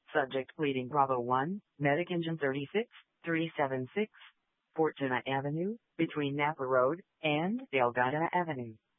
Subject pleading Bravo 1, Medic Engine 36376, Fortuna Avenue, between Napa Road and Delgado Avenue.